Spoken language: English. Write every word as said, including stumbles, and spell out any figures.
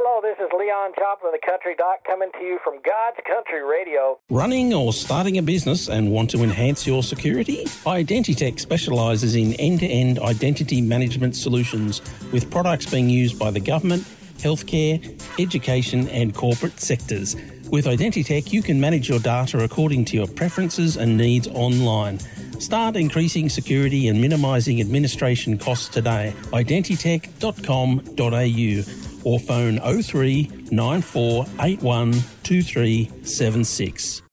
Hello, this is Leon Joplin, the Country Doc, coming to you from God's Country Radio. Running or starting a business and want to enhance your security? Identitech specialises in end-to-end identity management solutions with products being used by the government, healthcare, education and corporate sectors. With Identitech, you can manage your data according to your preferences and needs online. Start increasing security and minimising administration costs today. identitech dot com dot a u or phone oh three nine four eight one two three seven six.